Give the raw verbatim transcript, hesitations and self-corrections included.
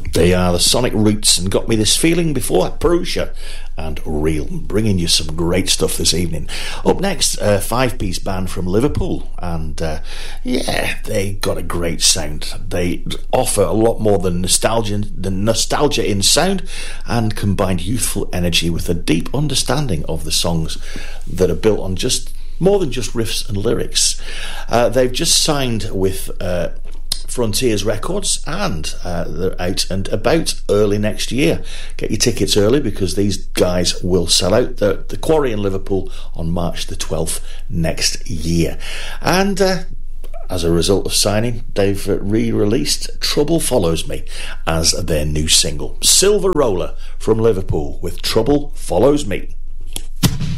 They are the Sonic Roots and Got Me This Feeling before Perusia and Real, bringing you some great stuff this evening. Up next, a five-piece band from Liverpool, and uh, yeah, they got a great sound. They offer a lot more than nostalgia, than nostalgia in sound, and combined youthful energy with a deep understanding of the songs that are built on just more than just riffs and lyrics. Uh, they've just signed with Uh, Frontiers Records, and uh, they're out and about early next year. Get your tickets early because these guys will sell out. The, the Quarry in Liverpool on March the twelfth next year. And uh, as a result of signing, they've uh, re-released Trouble Follows Me as their new single. Silver Roller from Liverpool with Trouble Follows Me.